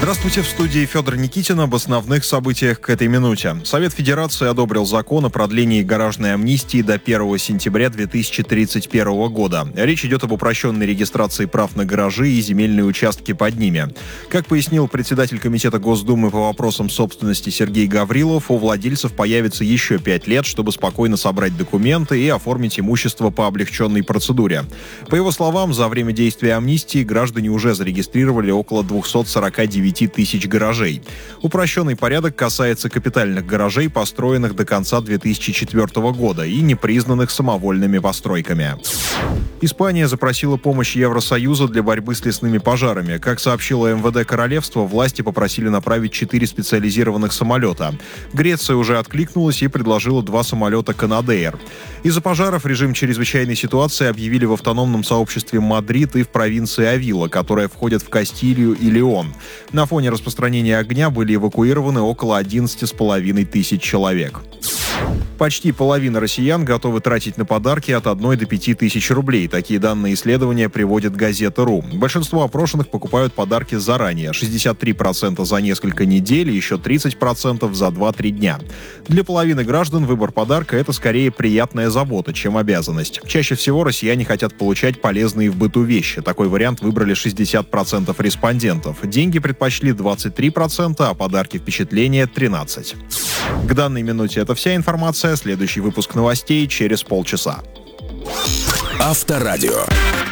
Здравствуйте, в студии Федор Никитин. Об основных событиях к этой минуте. Совет Федерации одобрил закон о продлении гаражной амнистии до 1 сентября 2031 года. Речь идет об упрощенной регистрации прав на гаражи и земельные участки под ними. Как пояснил председатель Комитета Госдумы по вопросам собственности Сергей Гаврилов, у владельцев появится еще 5 лет, чтобы спокойно собрать документы и оформить имущество по облегченной процедуре. По его словам, за время действия амнистии граждане уже зарегистрировали около 249 тысяч гаражей. Упрощенный порядок касается капитальных гаражей, построенных до конца 2004 года и не признанных самовольными постройками. Испания запросила помощь Евросоюза для борьбы с лесными пожарами. Как сообщило МВД Королевства, власти попросили направить 4 специализированных самолета. Греция уже откликнулась и предложила 2 самолета «Канадейр». Из-за пожаров режим чрезвычайной ситуации объявили в автономном сообществе Мадрид и в провинции Авила, которая входит в Кастилию и Леон. На фоне распространения огня были эвакуированы около 11,5 тысяч человек. Почти половина россиян готовы тратить на подарки от 1 до 5 тысяч рублей. Такие данные исследования приводит газета.ру. Большинство опрошенных покупают подарки заранее. 63% за несколько недель и еще 30% за 2-3 дня. Для половины граждан выбор подарка – это скорее приятная забота, чем обязанность. Чаще всего россияне хотят получать полезные в быту вещи. Такой вариант выбрали 60% респондентов. Деньги предпочли 23%, а подарки впечатления – 13%. К данной минуте это вся информация. Следующий выпуск новостей через полчаса. Авторадио.